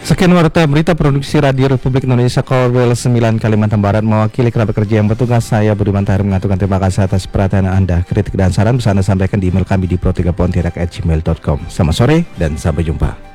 Sekian warta berita produksi Radio Republik Indonesia Korwil 9 Kalimantan Barat. Mewakili kerabat kerja yang bertugas, saya Budiman Tahir mengaturkan terima kasih atas perhatian Anda. Kritik dan saran bisa Anda sampaikan di email kami di pro3pontianak@gmail.com. Selamat sore dan sampai jumpa.